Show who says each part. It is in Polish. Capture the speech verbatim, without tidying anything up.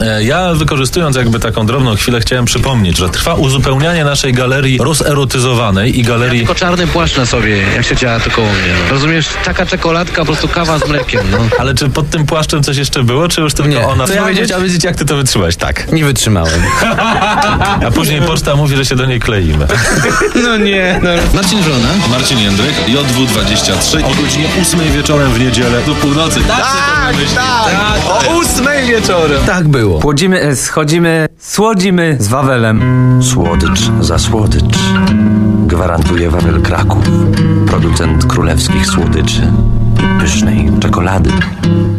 Speaker 1: Ja, wykorzystując jakby taką drobną chwilę, chciałem przypomnieć, że trwa uzupełnianie naszej galerii rozerotyzowanej i galerii...
Speaker 2: Ja tylko czarny płaszcz na sobie, jak się działa to koło mnie. No. Rozumiesz, taka czekoladka, po prostu kawa z mlekiem. No.
Speaker 1: Ale czy pod tym płaszczem coś jeszcze było, czy już tylko
Speaker 3: Nie.
Speaker 1: ona...
Speaker 3: Co ja
Speaker 1: chciałem
Speaker 3: wiedzieć?
Speaker 1: wiedzieć, jak ty to wytrzymałeś, tak.
Speaker 3: Nie wytrzymałem.
Speaker 1: A później poczta mówi, że się do niej kleimy.
Speaker 3: No nie, no.
Speaker 2: Marcin Wrona.
Speaker 4: Marcin Jędryk, J W dwadzieścia trzy o godzinie ósmej wieczorem w niedzielę do północy.
Speaker 3: Tak, tak, o ósmej wieczorem. Tak było. Płodzimy, e, schodzimy, słodzimy z Wawelem.
Speaker 5: Słodycz za słodycz. Gwarantuje Wawel Kraków. Producent królewskich słodyczy i pysznej czekolady.